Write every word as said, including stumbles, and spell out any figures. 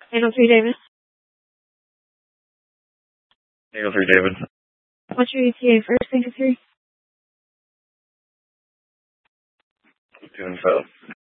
eight oh three David. eight oh three David. What's your E T A first? eight oh three. Two and so.